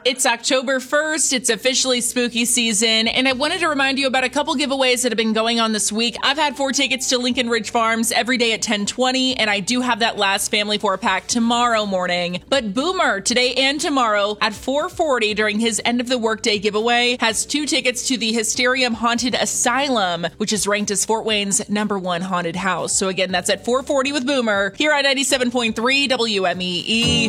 It's October 1st. It's officially spooky season, and I wanted to remind you about a couple giveaways that have been going on this week. I've had 4 tickets to Lincoln Ridge Farms every day at 10:20, and I do have that last family 4-pack tomorrow morning. But Boomer, today and tomorrow at 4:40 during his end of the workday giveaway, has 2 tickets to the Hysterium Haunted Asylum, which is ranked as Fort Wayne's #1 haunted house. So again, that's at 4:40 with Boomer here at 97.3 WMEE.